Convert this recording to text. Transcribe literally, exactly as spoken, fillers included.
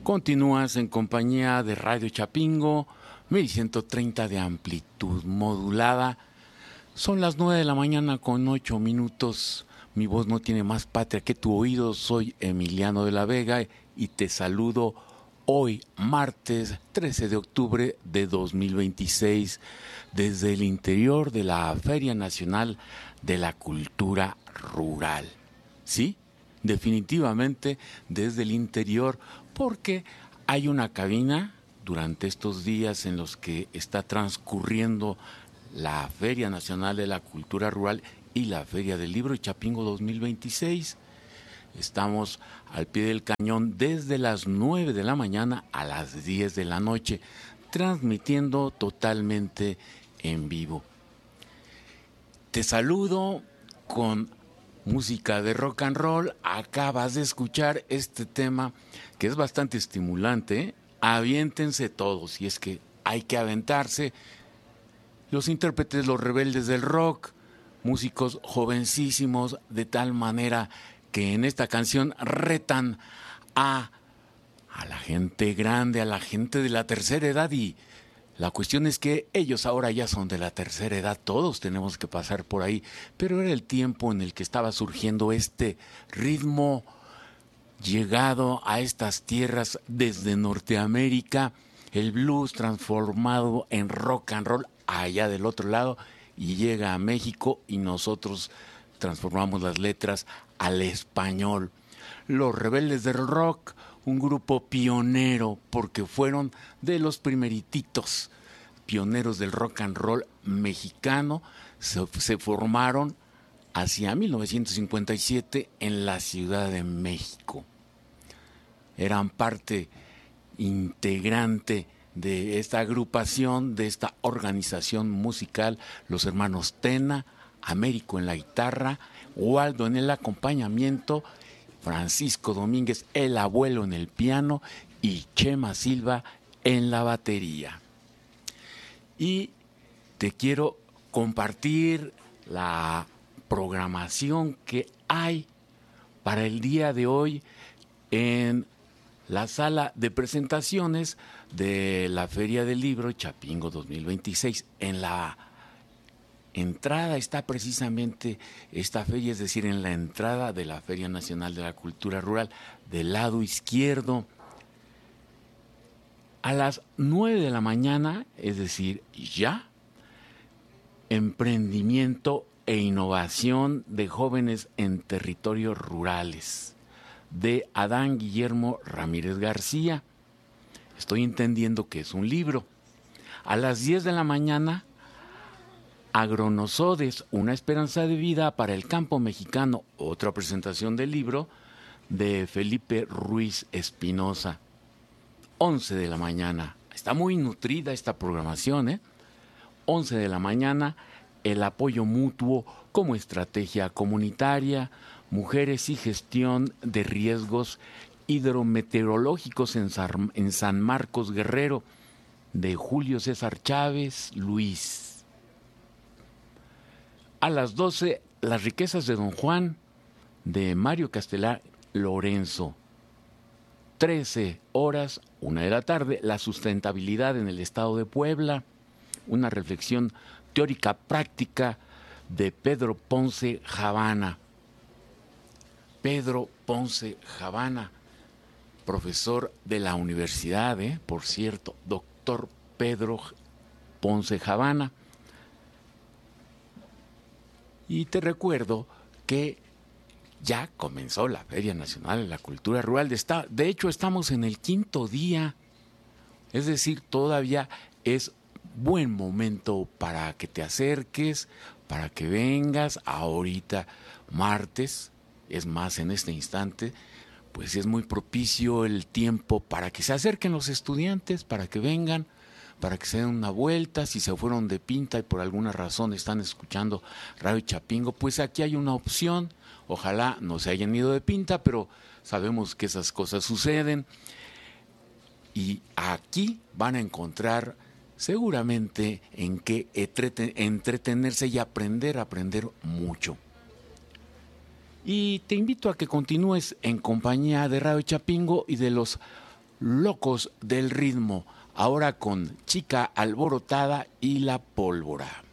Continúas en compañía de Radio Chapingo, mil ciento treinta de amplitud modulada. Son las nueve de la mañana con ocho minutos. Mi voz no tiene más patria que tu oído. Soy Emiliano de la Vega y te saludo hoy, martes trece de octubre de dos mil veintiséis, desde el interior de la Feria Nacional de la Cultura Rural. ¿Sí? Definitivamente desde el interior, porque hay una cabina durante estos días en los que está transcurriendo la Feria Nacional de la Cultura Rural y la Feria del Libro de Chapingo dos mil veintiséis. Estamos al pie del cañón desde las nueve de la mañana a las diez de la noche, transmitiendo totalmente en vivo. Te saludo con música de rock and roll. Acabas de escuchar este tema que es bastante estimulante, ¿eh? Aviéntense todos, y es que hay que aventarse. Los intérpretes, los rebeldes del rock, músicos jovencísimos, de tal manera que en esta canción retan a, a la gente grande, a la gente de la tercera edad, y la cuestión es que ellos ahora ya son de la tercera edad, todos tenemos que pasar por ahí, pero era el tiempo en el que estaba surgiendo este ritmo llegado a estas tierras desde Norteamérica, el blues transformado en rock and roll allá del otro lado, y llega a México y nosotros transformamos las letras al español. Los Rebeldes del Rock, un grupo pionero, porque fueron de los primerititos pioneros del rock and roll mexicano. Se, se formaron hacia mil novecientos cincuenta y siete en la Ciudad de México. Eran parte integrante de esta agrupación, de esta organización musical, los hermanos Tena, Américo en la guitarra, Waldo en el acompañamiento, Francisco Domínguez, el abuelo, en el piano, y Chema Silva en la batería. Y te quiero compartir la programación que hay para el día de hoy en la sala de presentaciones de la Feria del Libro Chapingo dos mil veintiséis. En la entrada está precisamente esta feria, es decir, en la entrada de la Feria Nacional de la Cultura Rural, del lado izquierdo. A las nueve de la mañana, es decir, ya, emprendimiento e innovación de jóvenes en territorios rurales, de Adán Guillermo Ramírez García. Estoy entendiendo que es un libro. A las diez de la mañana, Agronosodes, una esperanza de vida para el campo mexicano, otra presentación del libro de Felipe Ruiz Espinosa. once de la mañana, está muy nutrida esta programación, ¿eh? once de la mañana, el apoyo mutuo como estrategia comunitaria, mujeres y gestión de riesgos hidrometeorológicos en San, en San Marcos Guerrero, de Julio César Chávez Luis. A las doce, las riquezas de Don Juan, de Mario Castelar Lorenzo. trece horas, una de la tarde, la sustentabilidad en el estado de Puebla, una reflexión teórica práctica de Pedro Ponce Javana. Pedro Ponce Javana, profesor de la universidad, ¿eh? por cierto, doctor Pedro Ponce Javana. Y te recuerdo que ya comenzó la Feria Nacional de la Cultura Rural. De, de hecho, estamos en el quinto día, es decir, todavía es buen momento para que te acerques, para que vengas ahorita martes. Es más, en este instante, pues es muy propicio el tiempo para que se acerquen los estudiantes, para que vengan, para que se den una vuelta. Si se fueron de pinta y por alguna razón están escuchando Radio Chapingo, pues aquí hay una opción. Ojalá no se hayan ido de pinta, pero sabemos que esas cosas suceden. Y aquí van a encontrar seguramente en qué entretenerse y aprender, aprender mucho. Y te invito a que continúes en compañía de Radio Chapingo y de los Locos del Ritmo, ahora con Chica Alborotada y La Pólvora.